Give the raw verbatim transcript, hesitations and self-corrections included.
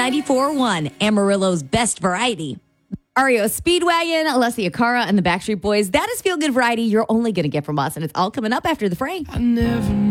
ninety-four point one, Amarillo's best variety. R E O Speedwagon, Alessia Cara, and the Backstreet Boys. That is Feel Good Variety you're only going to get from us, and it's all coming up after the fray. I never